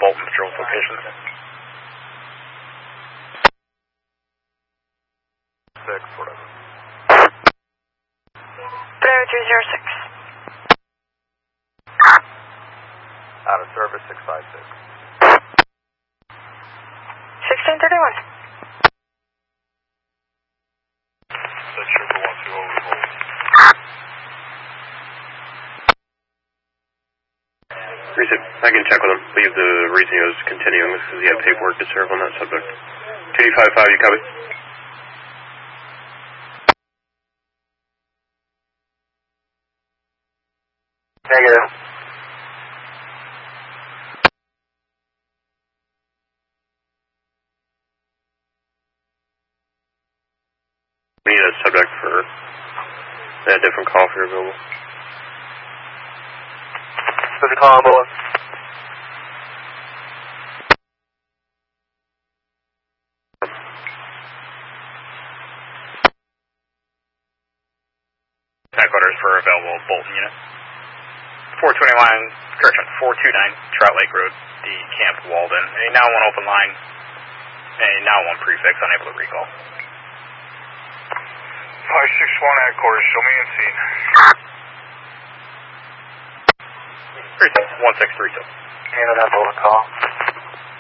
Bolton Patrol's location. 6, whatever. Bravo 306. Out of service 656. 1631. That's Sugar 12 overhold. Recent, I can check with him. Leave the reason he was continuing because he had paperwork to serve on that subject. 255, you copy? Negative. We need a subject for a different call if you're available. Who's the call ambulance? Headquarters for available Bolton unit. 429, correction, 429 Trout Lake Road, the Camp Walden. A now one open line, a now one prefix, unable to recall. 561 headquarters, show me in scene. 1632. Handle that bullet call.